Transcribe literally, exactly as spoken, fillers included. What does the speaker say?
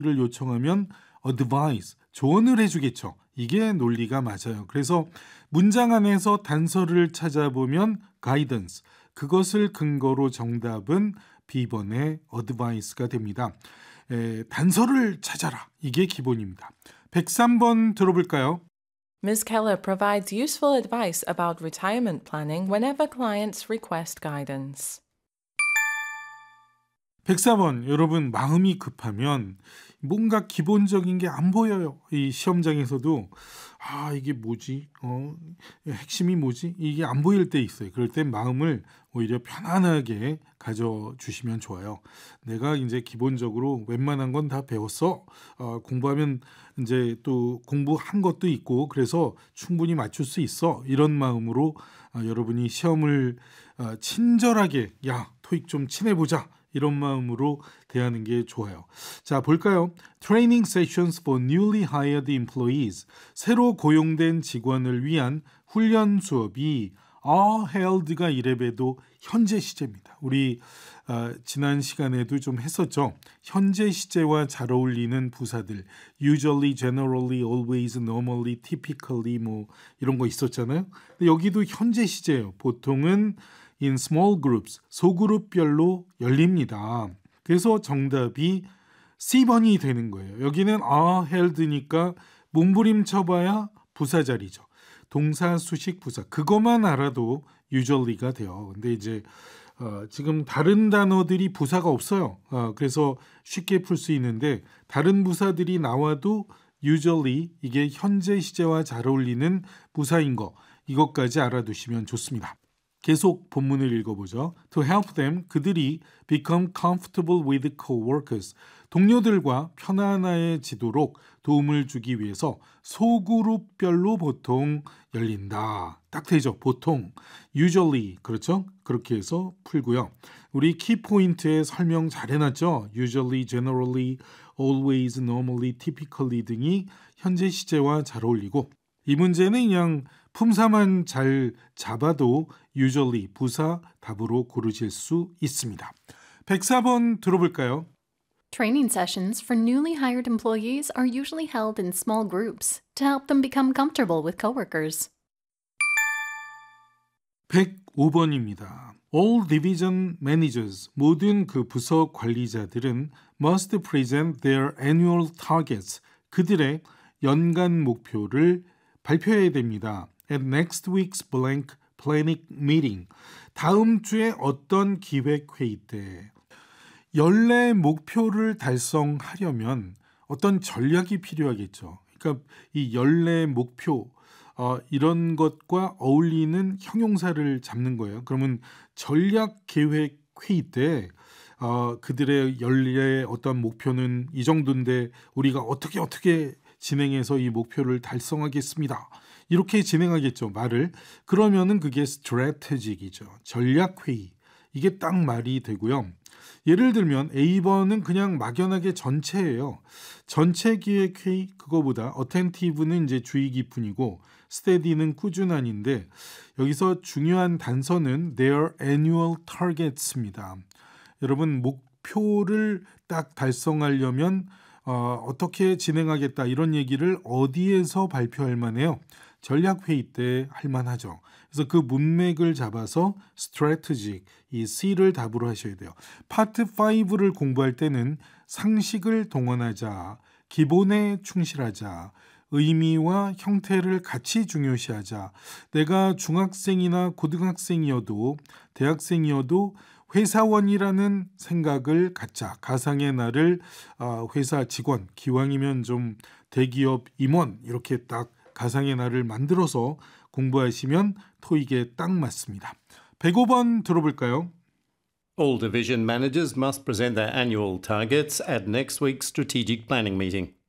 요청하면 advise, 조언을 해주겠죠. 이게 논리가 맞아요. 그래서 문장 안에서 단서를 찾아보면 guidance, 그것을 근거로 정답은 B번의 advice가 됩니다. 에, 단서를 찾아라. 이게 기본입니다. 백삼 번 들어볼까요? Miz Keller provides useful advice about retirement planning whenever clients request guidance. 백사 번, 여러분 마음이 급하면 뭔가 기본적인 게 안 보여요. 이 시험장에서도 아 이게 뭐지? 어 핵심이 뭐지? 이게 안 보일 때 있어요. 그럴 땐 마음을 오히려 편안하게 가져주시면 좋아요. 내가 이제 기본적으로 웬만한 건 다 배웠어. 어, 공부하면 이제 또 공부한 것도 있고 그래서 충분히 맞출 수 있어. 이런 마음으로 어, 여러분이 시험을 어, 친절하게 야 토익 좀 친해보자. 이런 마음으로 대하는 게 좋아요. 자, 볼까요? Training sessions for newly hired employees. 새로 고용된 직원을 위한 훈련 수업이 are held가 이래봬도 현재 시제입니다. 우리 어, 지난 시간에도 좀 했었죠. 현재 시제와 잘 어울리는 부사들. usually, generally, always, normally, typically 뭐 이런 거 있었잖아요. 근데 여기도 현재 시제예요. 보통은 in small groups, 소그룹별로 열립니다. 그래서 정답이 씨 번이 되는 거예요. 여기는 are held니까 몸부림쳐봐야 부사 자리죠. 동사, 수식, 부사. 그것만 알아도 usually가 돼요. 근데 이제 어, 지금 다른 단어들이 부사가 없어요. 어, 그래서 쉽게 풀 수 있는데 다른 부사들이 나와도 usually 이게 현재 시제와 잘 어울리는 부사인 거. 이것까지 알아두시면 좋습니다. 계속 본문을 읽어보죠. To help them, 그들이 become comfortable with coworkers, 동료들과 편안해지도록 도움을 주기 위해서 소그룹별로 보통 열린다. 딱 되죠. 보통, usually, 그렇죠? 그렇게 해서 풀고요. 우리 키포인트에 설명 잘 해놨죠? usually, generally, always, normally, typically 등이 현재 시제와 잘 어울리고 이 문제는 그냥 품사만 잘 잡아도 usually 부사 답으로 고르실 수 있습니다. 백사 번 들어볼까요? Training sessions for newly hired employees are usually held in small groups to help them become comfortable with coworkers. 백오 번입니다. All division managers, 모든 그 부서 관리자들은 must present their annual targets, 그들의 연간 목표를 발표해야 됩니다. At next week's blank planning meeting. 다음 주에 어떤 기획회의 때 연례 목표를 달성하려면 어떤 전략이 필요하겠죠. 그러니까 이 연례 목표 어, 이런 것과 어울리는 형용사를 잡는 거예요. 그러면 전략 계획 회의 때 어, 그들의 연례의 어떤 목표는 이 정도인데 우리가 어떻게 어떻게 진행해서 이 목표를 달성하겠습니다. 이렇게 진행하겠죠. 말을. 그러면은 그게 strategic이죠. 전략회의. 이게 딱 말이 되고요. 예를 들면 에이 번은 그냥 막연하게 전체예요. 전체 기획회의 그거보다 attentive는 이제 주의 깊은이고 steady는 꾸준한인데 여기서 중요한 단서는 their annual targets입니다. 여러분 목표를 딱 달성하려면 어, 어떻게 진행하겠다 이런 얘기를 어디에서 발표할 만해요? 전략회의 때 할 만하죠. 그래서 그 문맥을 잡아서 strategic, 이 C를 답으로 하셔야 돼요. 파트 오를 공부할 때는 상식을 동원하자, 기본에 충실하자, 의미와 형태를 같이 중요시하자. 내가 중학생이나 고등학생이어도 대학생이어도 회사원이라는 생각을 갖자. 가상의 나를 회사 직원, 기왕이면 좀 대기업 임원 이렇게 딱 가상의 나를 만들어서 공부하시면 토익에 딱 맞습니다. 백오 번 들어볼까요? All division managers must present their annual targets at next week's strategic planning meeting.